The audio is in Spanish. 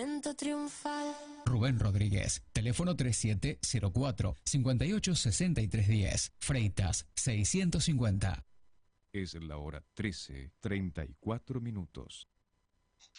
momento triunfal. Rubén Rodríguez, teléfono 3704-586310, Freitas 650. Es la hora 13:34.